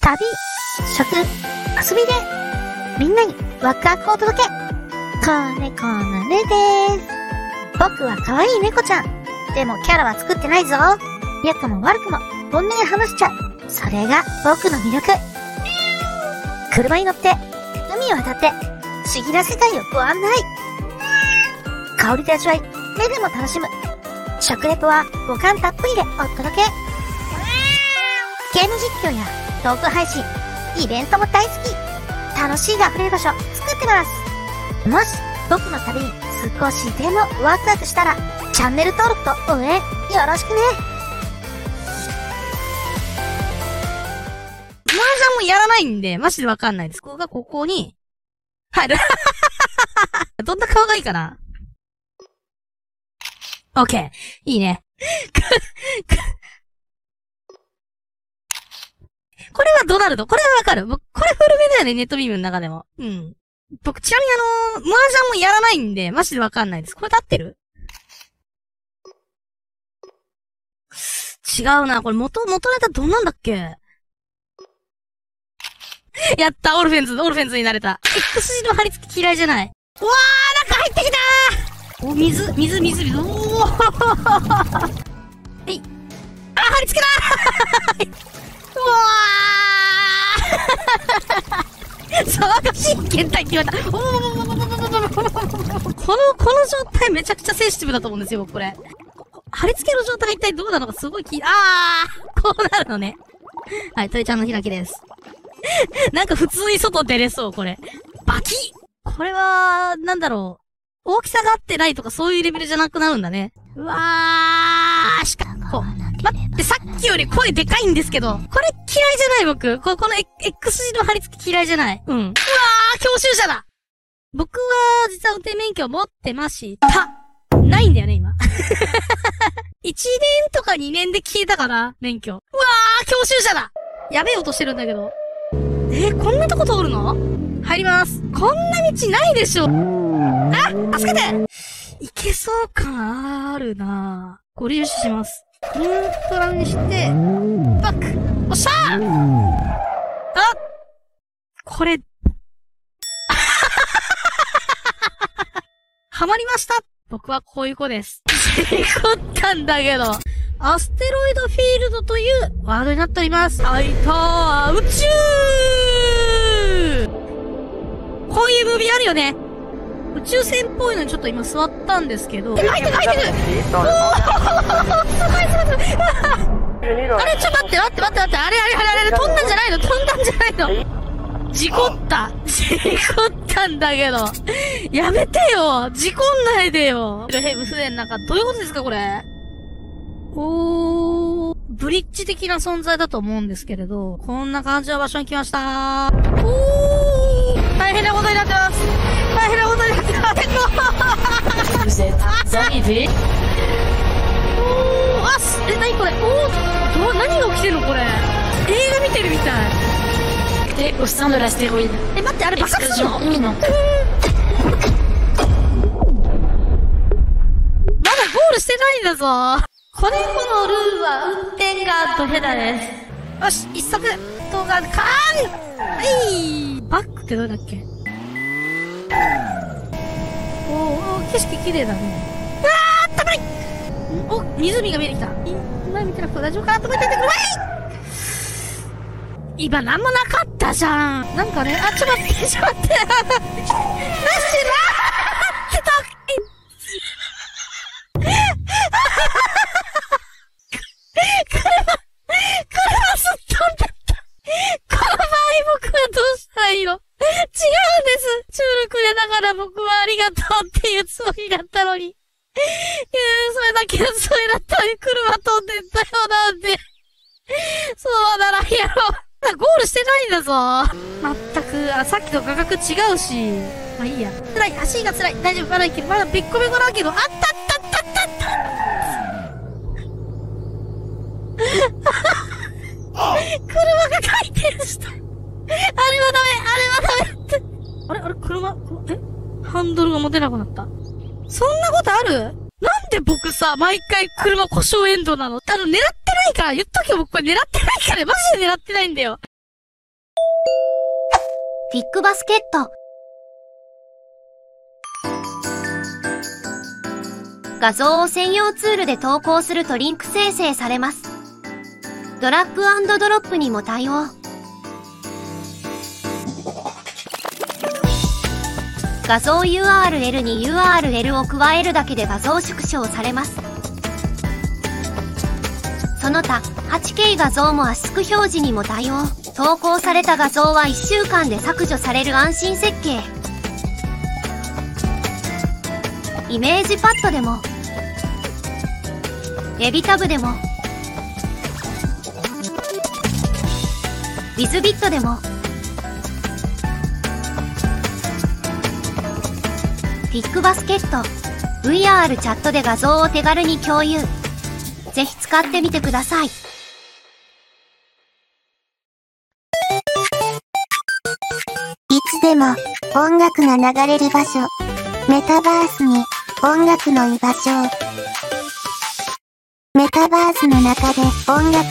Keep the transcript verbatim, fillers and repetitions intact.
旅、食、遊びで、みんなにワクワクをお届け。子猫のねでーす。僕は可愛い猫ちゃん。でもキャラは作ってないぞ。良くも悪くも本音で話しちゃう。それが僕の魅力。車に乗って、海を渡って、不思議な世界をご案内。香りで味わい、目でも楽しむ。食レポは五感たっぷりでお届け。ゲーム実況やトーク配信、イベントも大好き。楽しいが溢れる場所作ってます。もし僕の旅に少しでもワクワクしたら、チャンネル登録と応援よろしくね。 麻雀もやらないんで、マジでわかんないです。ここがここに、入る。どんな顔がいいかな？オッケー。いいね。これはドナルド。これはわかる。僕、これ古めだよね、ネットビームの中でも。うん。僕、ちなみにあのー、麻雀もやらないんで、マジでわかんないです。これで合ってる？違うな。これ元、元ネタどんなんだっけ？やった、オルフェンズ、オルフェンズになれた。X 字の貼り付き嫌いじゃない。うわー、中入ってきたー。お、水、水、水、水。おー。はい。あ、貼り付けだー。うわー。騒がしい検体って言われた。おー。この、この状態めちゃくちゃセンシティブだと思うんですよ、僕これ。貼り付けの状態一体どうなのかすごい気、あー。こうなるのね。はい、鳥ちゃんの開きです。なんか普通に外出れそう、これ。バキッ！これは、なんだろう。大きさが合ってないとかそういうレベルじゃなくなるんだね。うわー、しかも、待って、さっきより声でかいんですけど、これ嫌いじゃない僕。こ、この X 字の貼り付き嫌いじゃない。うん。うわー、教習者だ！僕は、実は運転免許持ってました。ないんだよね、今。いちねんとかにねんで消えたかな、免許。うわー、教習者だ！やべえ音してるんだけど。えー、こんなとこ通るの？入ります。こんな道ないでしょ。あ、助けて！いけそう感あるなぁ。ご利用します。ニュートラルにして、バック！おっしゃー！あ！これ、はまりました！僕はこういう子です。事故ったんだけど。アステロイドフィールドというワードになっております。あいたー、宇宙！こういうムービーあるよね。宇宙船っぽいのにちょっと今座ったんですけど。入ってく入ってく！おー！すごいすごいすごい！あれちょっと待って待って待って待って、あれあれあれあれ飛んだんじゃないの飛んだんじゃないの事故った事故ったんだけどやめてよ事故んないでよヘブ船なんかどういうことですかこれおー、ブリッジ的な存在だと思うんですけれど、こんな感じの場所に来ましたー。おー、大変なことになってます。大変なことになってます。おー、あ、す、え、なにこれおー、ど、何が起きてんのこれ映画見てるみたい。 え、au sein de l'astéroïde. え、待って、あれ爆発するの？ Explosion imminente. まだゴールしてないんだぞ。子猫のルールは運転がドヘダです。よし、一足動画、カーンはい、バックってどれだっけおー、おー、景色綺麗だね。うわー、あったまいお、湖が見えてきた。今見てなくて大丈夫かなと思っててくれ。今なんもなかったじゃん。なんかね、あ、ちょっと待って、ちょっと待って。なしなーってた。車、車すっ飛んだった。この場合僕はどうしたらいいの？違うんです。中力でだから僕はありがとうっていうつもりだったのに。いやそれだけのつもりだったのに車飛んでったよなんで。そうならんやろ。ゴールしてないんだぞ。まったく、あ、さっきと画角違うし。まあいいや。辛い、足が辛い。大丈夫、まだいける。まだべっこべこだけど、あったあったあったあったあった車が回転した。あれはダメ、あれはダメって。あれあれ車、えハンドルが持てなくなった。そんなことある？なんで僕さ、毎回車故障エンドなの？あの、狙ってないから、言っとけよ、僕これ狙ってないから、マジで狙ってないんだよ。 ピックバスケット。画像を専用ツールで投稿するとリンク生成されます。ドラッグ&ドロップにも対応。画像 ユーアールエル に ユーアールエル を加えるだけで画像縮小されます。その他、はちケー 画像も圧縮表示にも対応。投稿された画像はいっしゅうかんで削除される安心設計。イメージパッドでも、エビタブでも、ウィズビットでも、ピックバスケット、ブイアール チャットで画像を手軽に共有。ぜひ使ってみてください。いつでも音楽が流れる場所。メタバースに音楽の居場所を。メタバースの中で音楽